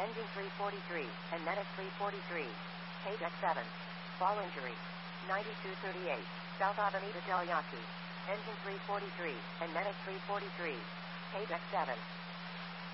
Engine 343, and medic 343. KDEC 7. Fall injury. 9238, South Avenida Del Yaqui. Engine 343, and medic 343. KDEC 7.